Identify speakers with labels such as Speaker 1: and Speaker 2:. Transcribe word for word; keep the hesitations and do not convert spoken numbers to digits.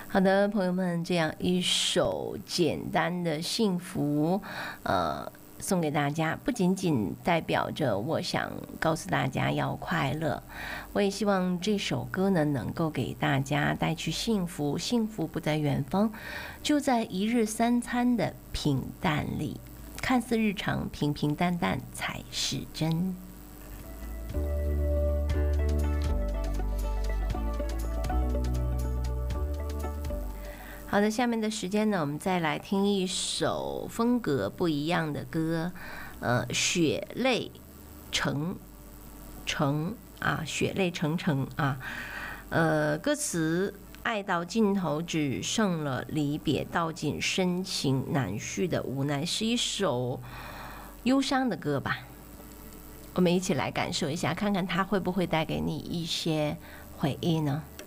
Speaker 1: 好的，朋友们，这样一首简单的幸福，呃，送给大家，不仅仅代表着我想告诉大家要快乐，我也希望这首歌呢能够给大家带去幸福。幸福不在远方，就在一日三餐的平淡里，看似日常，平平淡淡才是真。好的，下面的时间呢，我们再来听一首风格不一样的歌，呃，血泪成成啊，血泪成成啊，呃，歌词爱到尽头只剩了离别，道尽深情难续的无奈，是一首忧伤的歌吧。我们一起来感受一下，看看它会不会带给你一些回忆呢？